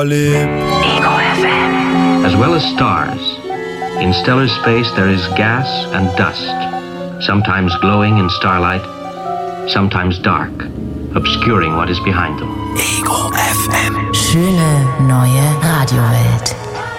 Ego FM. As well as stars, in stellar space there is gas and dust, sometimes glowing in starlight, sometimes dark, obscuring what is behind them. Ego FM. Schöne neue Radiowelt.